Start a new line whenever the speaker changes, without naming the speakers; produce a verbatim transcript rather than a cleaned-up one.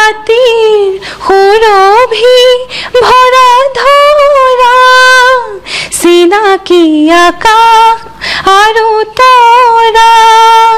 রাতির সুৰভি ভৰা ধৰা চিনাকি আকাশ আৰু তৰা